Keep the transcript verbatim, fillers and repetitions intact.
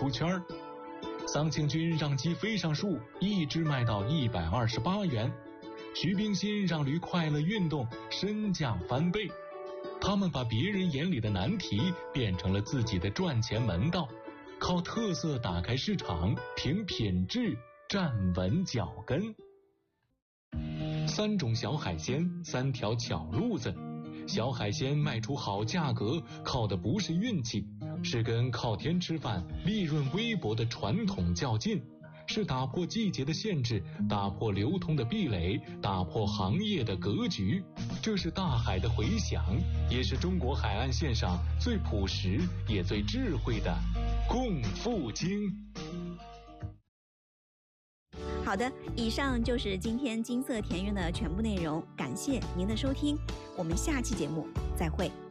出圈儿。桑庆军让鸡飞上树，一只卖到一百二十八元。徐冰心让驴快乐运动，身价翻倍。他们把别人眼里的难题变成了自己的赚钱门道，靠特色打开市场，凭品质站稳脚跟。三种小海鲜，三条巧路子。小海鲜卖出好价格，靠的不是运气，是跟靠天吃饭、利润微薄的传统较劲，是打破季节的限制，打破流通的壁垒，打破行业的格局。这是大海的回响，也是中国海岸线上最朴实也最智慧的共富经。 好的，以上就是今天金色田园的全部内容，感谢您的收听，我们下期节目再会。